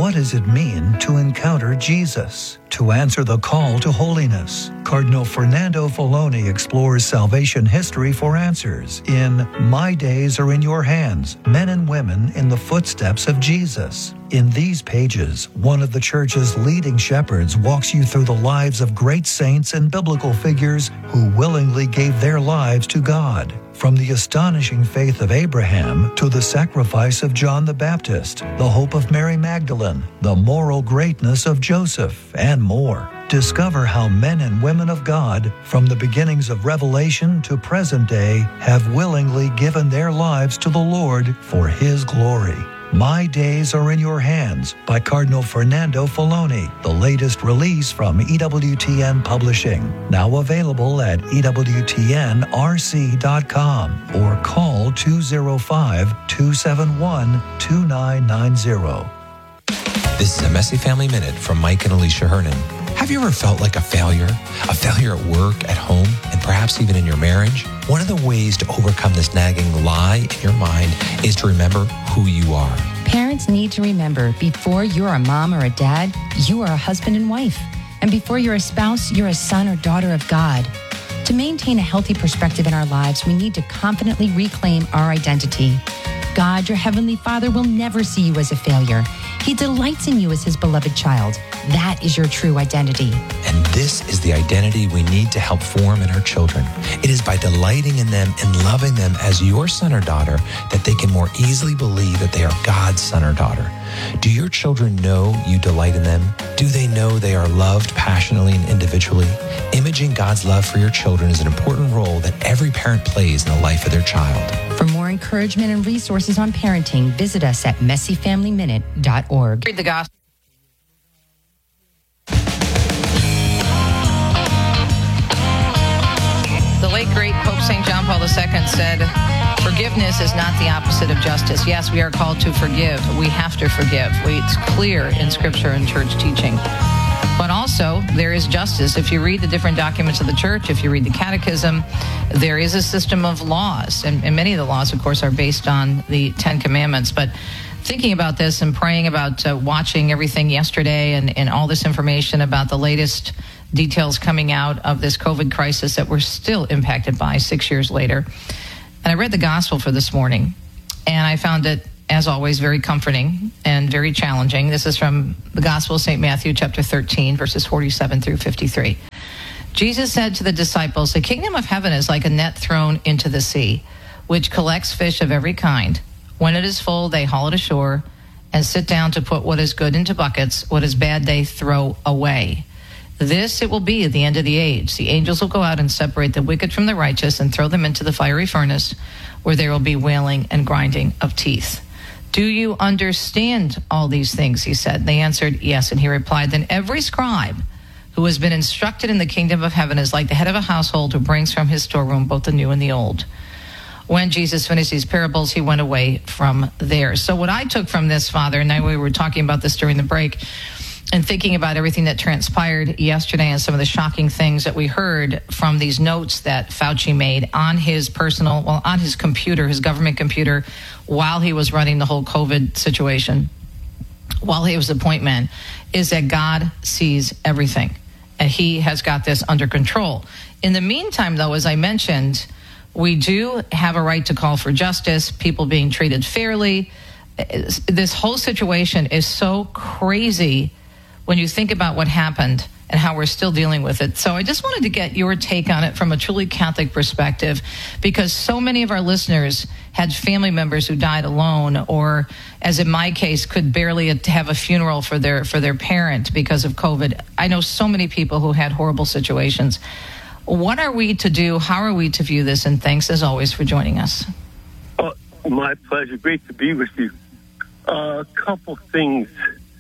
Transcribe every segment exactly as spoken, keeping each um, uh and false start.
What does it mean to encounter Jesus? To answer the call to holiness, Cardinal Fernando Filoni explores salvation history for answers in My Days Are in Your Hands, Men and Women in the Footsteps of Jesus. In these pages, one of the Church's leading shepherds walks you through the lives of great saints and biblical figures who willingly gave their lives to God. From the astonishing faith of Abraham to the sacrifice of John the Baptist, the hope of Mary Magdalene, the moral greatness of Joseph, and more. Discover how men and women of God, from the beginnings of Revelation to present day, have willingly given their lives to the Lord for His glory. My Days Are in Your Hands by Cardinal Fernando Filoni, the latest release from E W T N Publishing. Now available at E W T N R C dot com or call two oh five, two seven one, two nine nine zero. This is a Messy Family Minute from Mike and Alicia Hernan. Have you ever felt like a failure? A failure at work, at home, and perhaps even in your marriage? One of the ways to overcome this nagging lie in your mind is to remember who you are. Parents need to remember, before you're a mom or a dad, you are a husband and wife. And before you're a spouse, you're a son or daughter of God. To maintain a healthy perspective in our lives, we need to confidently reclaim our identity. God, your Heavenly Father, will never see you as a failure. He delights in you as His beloved child. That is your true identity. And this is the identity we need to help form in our children. It is by delighting in them and loving them as your son or daughter that they can more easily believe that they are God's son or daughter. Do your children know you delight in them? Do they know they are loved passionately and individually? Imaging God's love for your children is an important role that every parent plays in the life of their child. For more encouragement and resources on parenting, visit us at messy family minute dot org. Read the gospel. The late, great Pope Saint John Paul the Second said, forgiveness is not the opposite of justice. Yes, we are called to forgive. We have to forgive. We, it's clear in Scripture and church teaching. But also, there is justice. If you read the different documents of the church, if you read the catechism, there is a system of laws. And, and many of the laws, of course, are based on the Ten Commandments. But thinking about this and praying about uh, watching everything yesterday and, and all this information about the latest details coming out of this COVID crisis that we're still impacted by six years later. And I read the gospel for this morning, and I found it, as always, very comforting and very challenging. This is from the Gospel of Saint Matthew, chapter thirteen, verses forty-seven through fifty-three. Jesus said to the disciples, the kingdom of heaven is like a net thrown into the sea, which collects fish of every kind. When it is full, they haul it ashore and sit down to put what is good into buckets, what is bad they throw away. This it will be at the end of the age. The angels will go out and separate the wicked from the righteous and throw them into the fiery furnace, where there will be wailing and grinding of teeth. Do you understand all these things? He said. They answered, yes. And he replied, then every scribe who has been instructed in the kingdom of heaven is like the head of a household who brings from his storeroom both the new and the old. When Jesus finished these parables, he went away from there. So what I took from this, Father, and I, we were talking about this during the break, and thinking about everything that transpired yesterday and some of the shocking things that we heard from these notes that Fauci made on his personal, well, on his computer, his government computer, while he was running the whole COVID situation, while he was the point man, is that God sees everything, and He has got this under control. In the meantime, though, as I mentioned, we do have a right to call for justice, people being treated fairly. This whole situation is so crazy when you think about what happened and how we're still dealing with it. So I just wanted to get your take on it from a truly Catholic perspective, because so many of our listeners had family members who died alone, or, as in my case, could barely have a funeral for their for their parent because of COVID. I know so many people who had horrible situations. What are we to do? How are we to view this? And thanks, as always, for joining us. Oh, my pleasure. Great to be with you. A uh, couple things.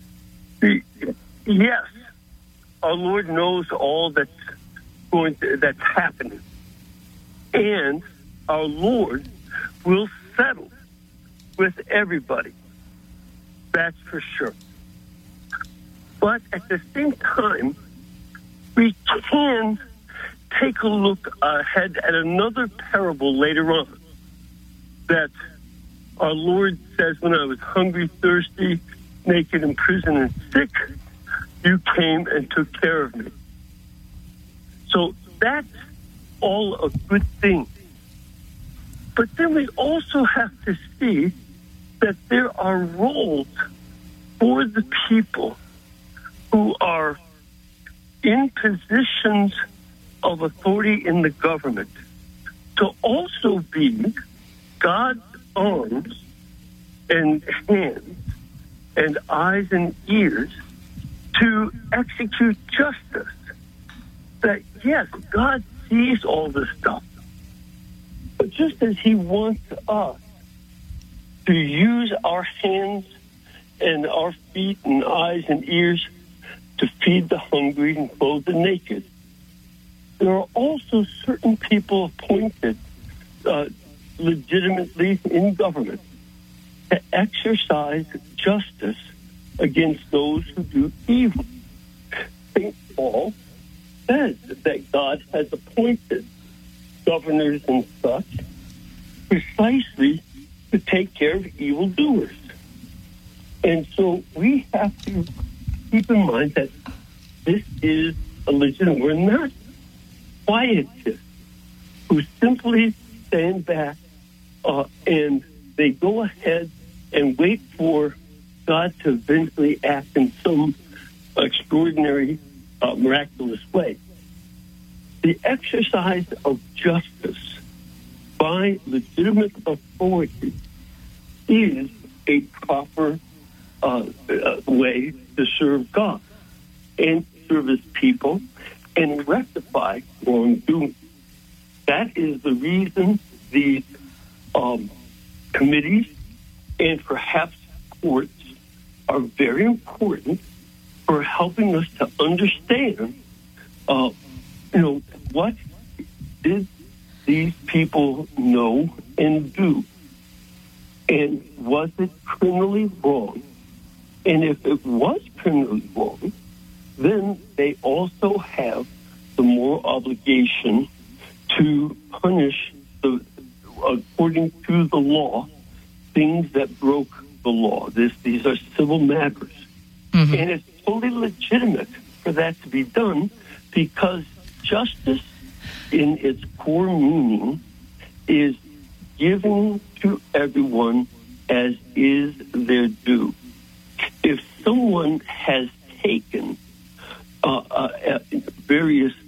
Yes, our Lord knows all that's going to, that's happening, and our Lord will settle with everybody. That's for sure. But at the same time, we can take a look ahead at another parable later on that our Lord says, when I was hungry, thirsty, naked, in prison, and sick, you came and took care of me. So that's all a good thing. But then we also have to see that there are roles for the people who are in positions of authority in the government to also be God's arms and hands and eyes and ears to execute justice. That, yes, God sees all this stuff. But just as he wants us to use our hands and our feet and eyes and ears to feed the hungry and clothe the naked, there are also certain people appointed uh, legitimately in government to exercise justice against those who do evil. Saint Paul says that God has appointed governors and such precisely to take care of evildoers. And so we have to keep in mind that this is a legitimate. We're not quietists who simply stand back uh, and they go ahead and wait for God to eventually act in some extraordinary, uh, miraculous way. The exercise of justice by legitimate authority is a proper uh, uh, way to serve God and serve his people and rectify wrongdoing. That is the reason these um, committees and perhaps courts are very important for helping us to understand, uh, you know, what did these people know and do? And was it criminally wrong? And if it was criminally wrong, then they also have the moral obligation to punish, the, according to the law, things that broke the law. This, these are civil matters. Mm-hmm. And it's totally legitimate for that to be done because justice in its core meaning is giving to everyone as is their due. If someone has taken uh, uh, various